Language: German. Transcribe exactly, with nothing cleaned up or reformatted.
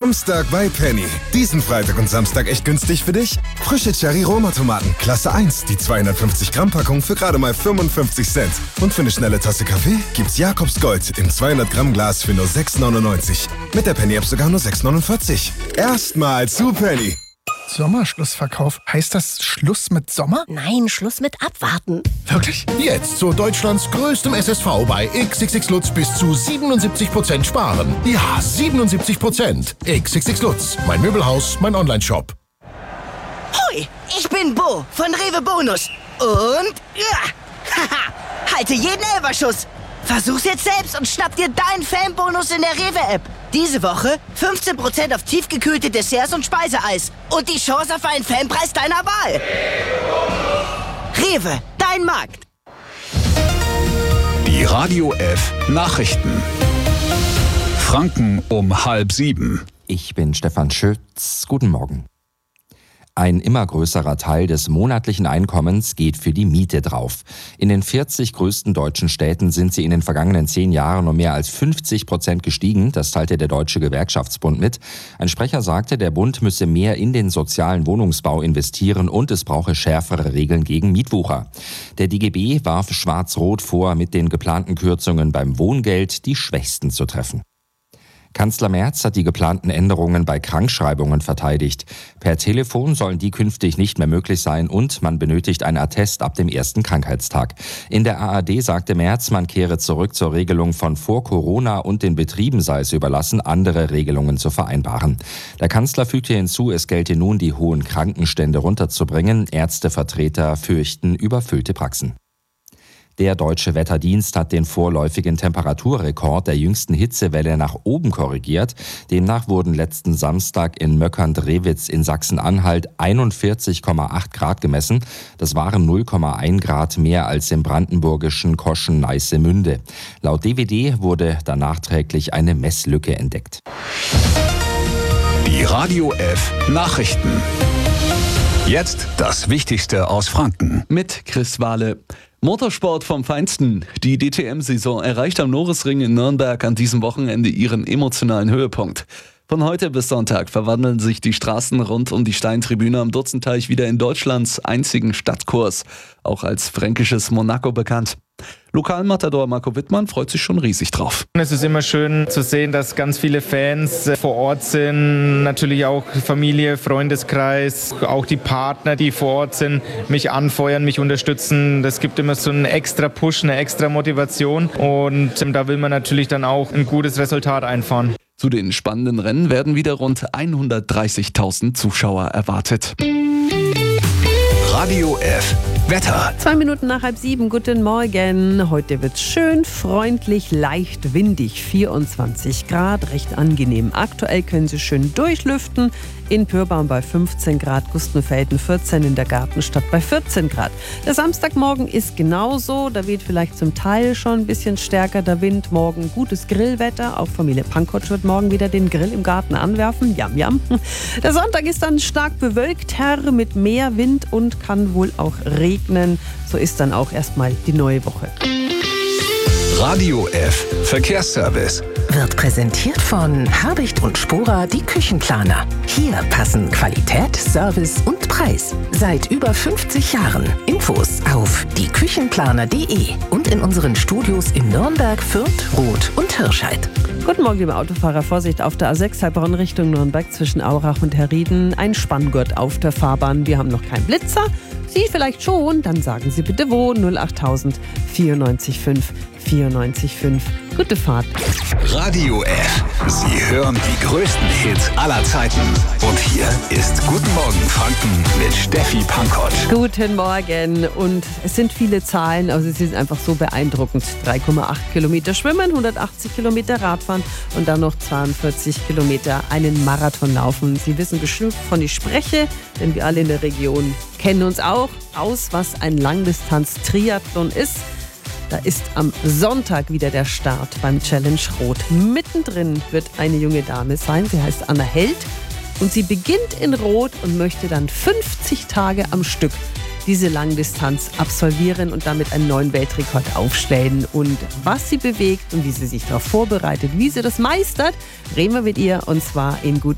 Samstag bei Penny. Diesen Freitag und Samstag echt günstig für dich? Frische Cherry-Roma-Tomaten, Klasse eins, die zweihundertfünfzig Gramm Packung für gerade mal fünfundfünfzig Cent. Und für eine schnelle Tasse Kaffee gibt's Jakobs Gold im zweihundert Gramm Glas für nur sechs neunundneunzig. Mit der Penny-App sogar nur sechs neunundvierzig. Erstmal zu Penny. Sommerschlussverkauf. Heißt das Schluss mit Sommer? Nein, Schluss mit Abwarten. Wirklich? Jetzt zu Deutschlands größtem S S V bei X X X Lutz bis zu siebenundsiebzig Prozent sparen. Ja, siebenundsiebzig Prozent. X X X Lutz, mein Möbelhaus, mein Online-Shop. Hoi, ich bin Bo von Rewe Bonus. Und, ja, haha, halte jeden Elberschuss. Versuch's jetzt selbst und schnapp dir deinen Fanbonus in der Rewe-App. Diese Woche fünfzehn Prozent auf tiefgekühlte Desserts und Speiseeis. Und die Chance auf einen Fanpreis deiner Wahl. Rewe, dein Markt. Die Radio F Nachrichten. Franken um halb sieben. Ich bin Stefan Schütz. Guten Morgen. Ein immer größerer Teil des monatlichen Einkommens geht für die Miete drauf. In den vierzig größten deutschen Städten sind sie in den vergangenen zehn Jahren um mehr als fünfzig Prozent gestiegen. Das teilte der Deutsche Gewerkschaftsbund mit. Ein Sprecher sagte, der Bund müsse mehr in den sozialen Wohnungsbau investieren und es brauche schärfere Regeln gegen Mietwucher. Der D G B warf Schwarz-Rot vor, mit den geplanten Kürzungen beim Wohngeld die Schwächsten zu treffen. Kanzler Merz hat die geplanten Änderungen bei Krankschreibungen verteidigt. Per Telefon sollen die künftig nicht mehr möglich sein und man benötigt ein Attest ab dem ersten Krankheitstag. In der A R D sagte Merz, man kehre zurück zur Regelung von vor Corona und den Betrieben sei es überlassen, andere Regelungen zu vereinbaren. Der Kanzler fügte hinzu, es gelte nun, die hohen Krankenstände runterzubringen. Ärztevertreter fürchten überfüllte Praxen. Der Deutsche Wetterdienst hat den vorläufigen Temperaturrekord der jüngsten Hitzewelle nach oben korrigiert. Demnach wurden letzten Samstag in Möckern-Drewitz in Sachsen-Anhalt einundvierzig Komma acht Grad gemessen. Das waren null Komma eins Grad mehr als im brandenburgischen Koschen-Neissemünde. Laut D W D wurde da nachträglich eine Messlücke entdeckt. Die Radio F Nachrichten. Jetzt das Wichtigste aus Franken. Mit Chris Wahle. Motorsport vom Feinsten. Die D T M-Saison erreicht am Norisring in Nürnberg an diesem Wochenende ihren emotionalen Höhepunkt. Von heute bis Sonntag verwandeln sich die Straßen rund um die Steintribüne am Dutzenteich wieder in Deutschlands einzigen Stadtkurs, auch als fränkisches Monaco bekannt. Lokalmatador Marco Wittmann freut sich schon riesig drauf. Es ist immer schön zu sehen, dass ganz viele Fans vor Ort sind, natürlich auch Familie, Freundeskreis, auch die Partner, die vor Ort sind, mich anfeuern, mich unterstützen. Das gibt immer so einen extra Push, eine extra Motivation und da will man natürlich dann auch ein gutes Resultat einfahren. Zu den spannenden Rennen werden wieder rund hundertdreißigtausend Zuschauer erwartet. Radio F Wetter. Zwei Minuten nach halb sieben, guten Morgen. Heute wird's schön, freundlich, leicht windig, vierundzwanzig Grad, recht angenehm. Aktuell können Sie schön durchlüften. In Pyrbaum bei fünfzehn Grad, Gustenfelden vierzehn, in der Gartenstadt bei vierzehn Grad. Der Samstagmorgen ist genauso, da weht vielleicht zum Teil schon ein bisschen stärker der Wind. Morgen gutes Grillwetter, auch Familie Pankotsch wird morgen wieder den Grill im Garten anwerfen. Jam, jam. Der Sonntag ist dann stark bewölkt, Herr, mit mehr Wind und kann wohl auch regnen. So ist dann auch erstmal die neue Woche. Radio F Verkehrsservice. Wird präsentiert von Habicht und Spora, die Küchenplaner. Hier passen Qualität, Service und Preis. Seit über fünfzig Jahren. Infos auf die küchenplaner punkt de und in unseren Studios in Nürnberg, Fürth, Roth und Hirscheid. Guten Morgen, liebe Autofahrer. Vorsicht auf der A sechs Heilbronn Richtung Nürnberg zwischen Aurach und Herrieden. Ein Spanngurt auf der Fahrbahn. Wir haben noch keinen Blitzer. Sie vielleicht schon, dann sagen Sie bitte wo. null achttausend vierundneunzig fünf vierundneunzig fünf. Gute Fahrt. Radio F. Sie hören die größten Hits aller Zeiten. Und hier ist Guten Morgen Franken mit Steffi Pankotsch. Guten Morgen. Und es sind viele Zahlen, also sie sind einfach so beeindruckend. drei Komma acht Kilometer Schwimmen, hundertachtzig Kilometer Radfahren und dann noch zweiundvierzig Kilometer einen Marathon laufen. Sie wissen bestimmt, wovon ich spreche, denn wir alle in der Region kennen uns auch aus, was ein Langdistanz-Triathlon ist. Da ist am Sonntag wieder der Start beim Challenge Rot. Mittendrin wird eine junge Dame sein, sie heißt Anna Held und sie beginnt in Rot und möchte dann fünfzig Tage am Stück diese Langdistanz absolvieren und damit einen neuen Weltrekord aufstellen. Und was sie bewegt und wie sie sich darauf vorbereitet, wie sie das meistert, reden wir mit ihr und zwar in gut